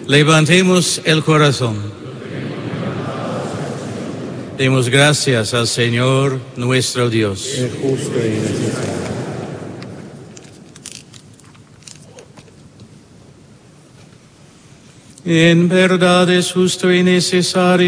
Levantemos el corazón. Demos gracias al Señor nuestro Dios. Es justo y necesario. En verdad es justo y necesario